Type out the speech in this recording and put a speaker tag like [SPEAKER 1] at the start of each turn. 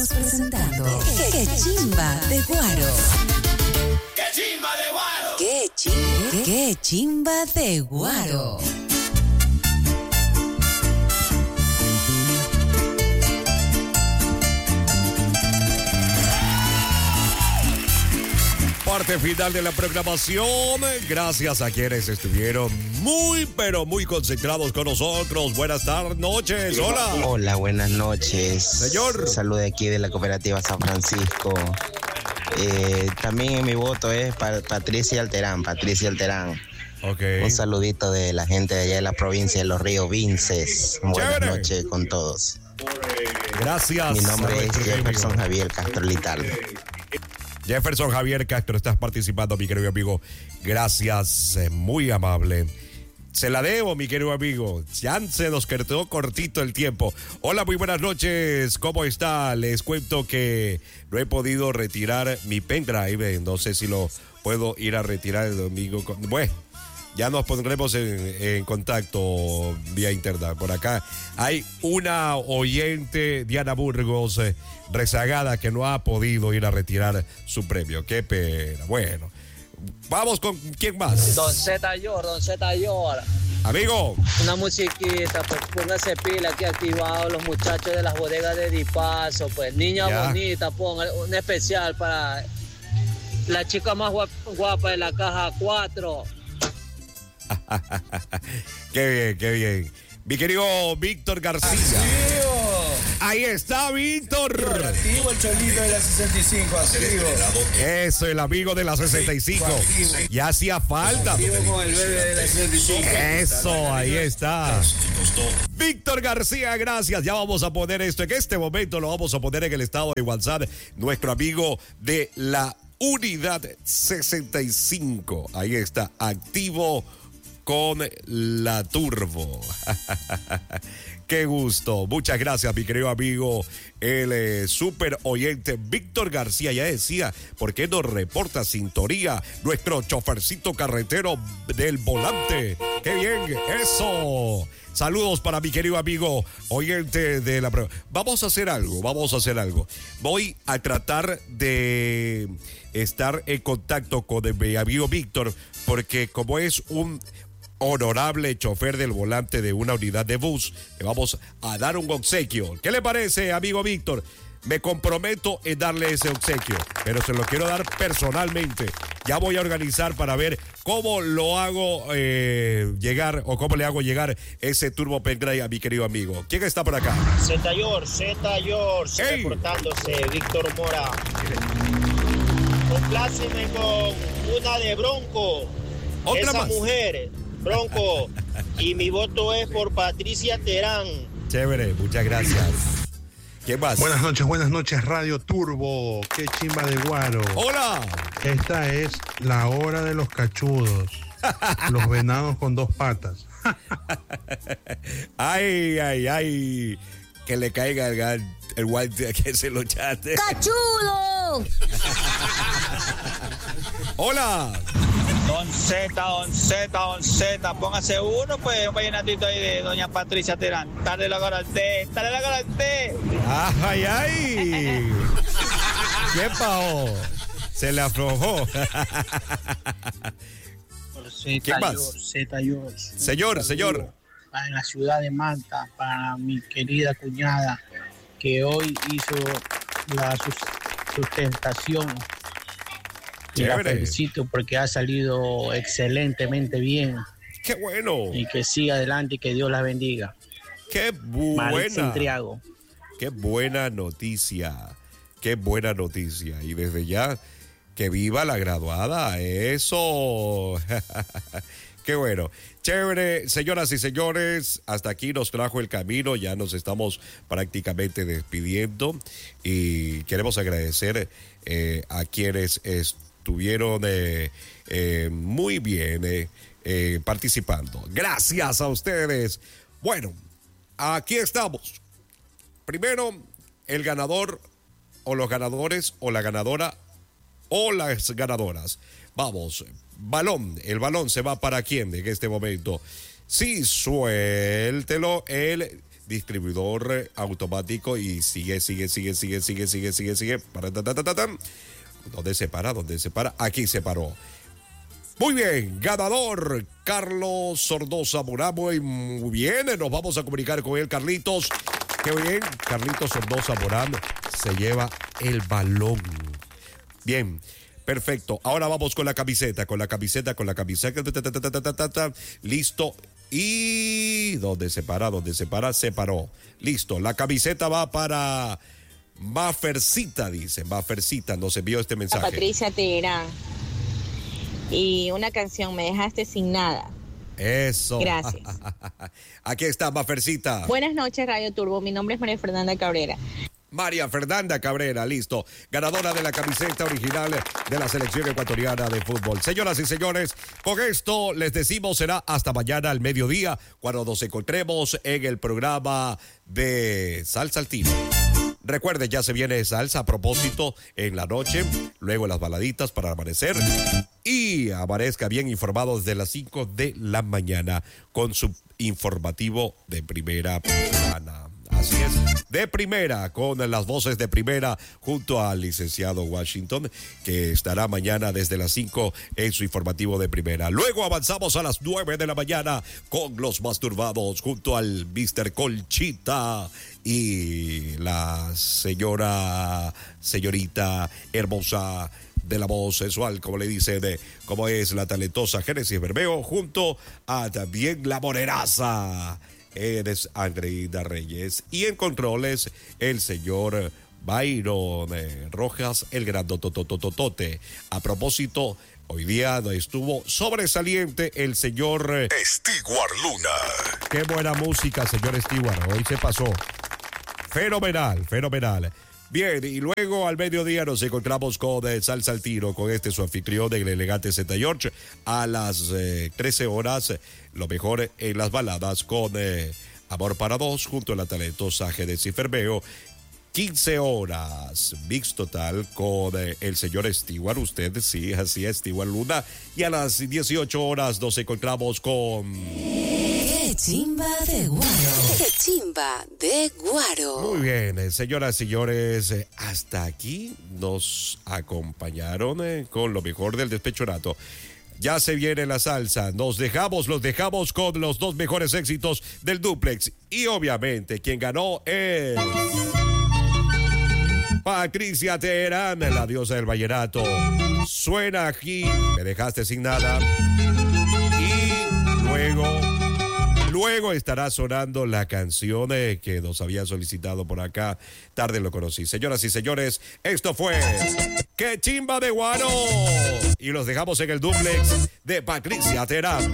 [SPEAKER 1] Presentando Qué Chimba de Guaro.
[SPEAKER 2] ¡Qué chimba de Guaro!
[SPEAKER 1] Qué Chimba de Guaro.
[SPEAKER 3] Parte final de la programación. Gracias a quienes estuvieron muy, pero muy concentrados con nosotros. Buenas tardes, noches. Hola.
[SPEAKER 4] Hola, buenas noches.
[SPEAKER 3] Señor.
[SPEAKER 4] Saludos aquí de la Cooperativa San Francisco. También mi voto es para Patricia Alterán.
[SPEAKER 3] Okay.
[SPEAKER 4] Un saludito de la gente de allá de la provincia de Los Ríos Vinces. Buenas
[SPEAKER 3] Chévere.
[SPEAKER 4] noches con todos.
[SPEAKER 3] Gracias.
[SPEAKER 4] Mi nombre es Jefferson Javier Castro Litardo.
[SPEAKER 3] Jefferson Javier Castro, estás participando, mi querido amigo. Gracias, muy amable. Se la debo, mi querido amigo. Ya se nos quedó cortito el tiempo. Hola, muy buenas noches. ¿Cómo está? Les cuento que no he podido retirar mi pendrive. No sé si lo puedo ir a retirar el domingo. Bueno, ya nos pondremos en contacto vía internet. Por acá hay una oyente, Diana Burgos, rezagada, que no ha podido ir a retirar su premio. Qué pena. Bueno, vamos con quién más.
[SPEAKER 5] Don Z Yor.
[SPEAKER 3] Amigo.
[SPEAKER 5] Una musiquita, pues póngase pila aquí activados los muchachos de las bodegas de Dipaso, pues niña
[SPEAKER 3] Ya.
[SPEAKER 5] bonita, ponga un especial para la chica más guapa de la caja 4.
[SPEAKER 3] Qué bien. Mi querido Víctor García. Ahí está, Víctor.
[SPEAKER 2] Activo el cholito de la 65, activo.
[SPEAKER 3] Eso, el amigo de la 65. Ya hacía falta.
[SPEAKER 2] Activo con el bebé de la 65.
[SPEAKER 3] Eso, ahí está. Víctor García, gracias. Ya vamos a poner esto. En este momento lo vamos a poner en el estado de WhatsApp. Nuestro amigo de la unidad 65. Ahí está, activo con la turbo. Qué gusto. Muchas gracias, mi querido amigo, el super oyente Víctor García. Ya decía, ¿por qué nos reporta sintonía nuestro chofercito carretero del volante? ¡Qué bien! ¡Eso! Saludos para mi querido amigo oyente de la... Vamos a hacer algo. Voy a tratar de estar en contacto con mi amigo Víctor, porque como es un honorable chofer del volante de una unidad de bus, le vamos a dar un obsequio. ¿Qué le parece, amigo Víctor? Me comprometo en darle ese obsequio, pero se lo quiero dar personalmente. Ya voy a organizar para ver cómo lo hago llegar, o cómo le hago llegar ese turbo pendrive a mi querido amigo. ¿Quién está por acá?
[SPEAKER 6] Z Yor,
[SPEAKER 3] Hey.
[SPEAKER 6] reportándose, Víctor Mora. Compláceme con una de Bronco.
[SPEAKER 3] Otra
[SPEAKER 6] Esa
[SPEAKER 3] más.
[SPEAKER 6] mujer, Bronco. Y mi voto es por Patricia Terán.
[SPEAKER 3] Chévere, muchas gracias. ¿Quién más?
[SPEAKER 7] Buenas noches, Radio Turbo. Qué chimba de Guaro.
[SPEAKER 3] ¡Hola!
[SPEAKER 7] Esta es la hora de los cachudos. Los venados con dos patas.
[SPEAKER 3] Ay. Que le caiga el guante a que se lo chate.
[SPEAKER 1] ¡Cachudo!
[SPEAKER 3] ¡Hola!
[SPEAKER 6] Don Z, póngase uno, pues, un vallenatito ahí de doña Patricia Terán. Dale la garante.
[SPEAKER 3] ¡Ay! ¿Qué pasó? Se le aflojó. ¿Qué más? Señor.
[SPEAKER 8] En la ciudad de Manta, para mi querida cuñada, que hoy hizo la sustentación. Y la
[SPEAKER 3] Chévere.
[SPEAKER 8] felicito porque ha salido excelentemente bien.
[SPEAKER 3] ¡Qué bueno!
[SPEAKER 8] Y que siga adelante y que Dios la bendiga.
[SPEAKER 3] ¡Qué
[SPEAKER 8] Maritza
[SPEAKER 3] buena!
[SPEAKER 8] Triago.
[SPEAKER 3] ¡Qué buena noticia! Y desde ya, que viva la graduada. ¡Eso! ¡Qué bueno! Chévere, señoras y señores, hasta aquí nos trajo el camino, ya nos estamos prácticamente despidiendo y queremos agradecer a quienes estuvieron muy bien participando. Gracias a ustedes. Bueno, aquí estamos. Primero, el ganador o los ganadores o la ganadora o las ganadoras. Vamos, el balón se va para quién en este momento. Sí, suéltelo, el distribuidor automático y sigue. ¿Dónde se para? Aquí se paró. Muy bien, ganador Carlos Sordosa Morán. Muy bien, nos vamos a comunicar con él, Carlitos. Qué bien, Carlitos Sordosa Morán se lleva el balón. Bien, perfecto. Ahora vamos con la camiseta. Listo. Y ¿dónde se para? Se paró. Listo, la camiseta va para Mafercita, dice. Mafercita nos envió este mensaje.
[SPEAKER 9] Patricia Teherán. Y una canción, Me dejaste sin nada.
[SPEAKER 3] Eso.
[SPEAKER 9] Gracias.
[SPEAKER 3] Aquí está, Mafercita.
[SPEAKER 9] Buenas noches, Radio Turbo. Mi nombre es María Fernanda Cabrera.
[SPEAKER 3] María Fernanda Cabrera, listo. Ganadora de la camiseta original de la selección ecuatoriana de fútbol. Señoras y señores, con esto les decimos será hasta mañana al mediodía, cuando nos encontremos en el programa de Salsa al Tiro. Recuerden, ya se viene salsa a propósito en la noche, luego las baladitas para amanecer y amanezca bien informado desde las 5 de la mañana con su informativo de primera plana. Así es, de primera, con las voces de primera, junto al licenciado Washington, que estará mañana desde las 5 en su informativo de primera. Luego avanzamos a las 9 de la mañana con los masturbados, junto al Mr. Colchita y la señorita hermosa de la voz sensual, como le dicen, como es la talentosa Génesis Bermeo, junto a también la moreraza. Eres Andreina Reyes y en controles el señor Byron Rojas, el grandototototote. A propósito, hoy día estuvo sobresaliente el señor
[SPEAKER 10] Stewart Luna.
[SPEAKER 3] Qué buena música, señor Stewart, hoy se pasó. Fenomenal. Bien, y luego al mediodía nos encontramos con Salsa al Tiro, con su anfitrión, el elegante Z George, a las 13 horas, lo mejor en las baladas con Amor para Dos, junto a la talentosa Génesis Bermeo. 15 horas, mix total con el señor Stewart, usted, sí, así es, Stewart Luna. Y a las 18 horas nos encontramos con...
[SPEAKER 1] ¡Qué chimba de Guaro! ¡Qué chimba de Guaro!
[SPEAKER 3] Muy bien, señoras y señores, hasta aquí nos acompañaron con lo mejor del despechorato. Ya se viene la salsa, los dejamos con los dos mejores éxitos del dúplex. Y obviamente quien ganó es... Patricia Teherán, la diosa del vallenato. Suena aquí, Me dejaste sin nada. Y luego estará sonando la canción que nos había solicitado por acá. Tarde lo conocí. Señoras y señores, esto fue ¡Qué chimba de Guaro! Y los dejamos en el dúplex de Patricia Teherán.